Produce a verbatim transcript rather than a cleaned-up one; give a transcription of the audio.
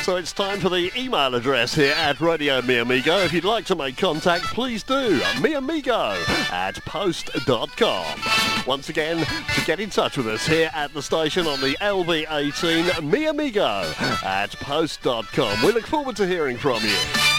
So it's time for the email address here at Radio Mi Amigo. If you'd like to make contact, please do. miamigo at post dot com. Once again, to get in touch with us here at the station on the L V eighteen, miamigo at post dot com. We look forward to hearing from you.